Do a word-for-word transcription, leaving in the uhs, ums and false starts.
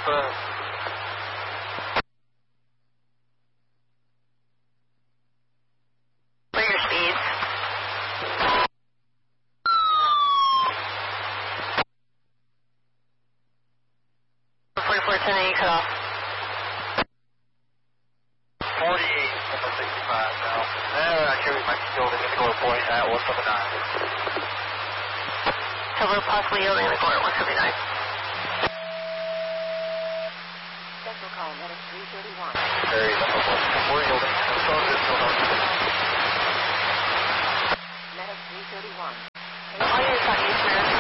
Confirm. What are your speeds? forty-four ten, you cut off. forty-eight, number sixty-five now. Uh, actually, we might be still going to go to point at one seventy-nine. So we're possibly yielding in the court at one seventy-nine. Central call, Medic three thirty-one. Very number one. We're yielding. We're still in this one. Medic three thirty-one. All units on East Marin.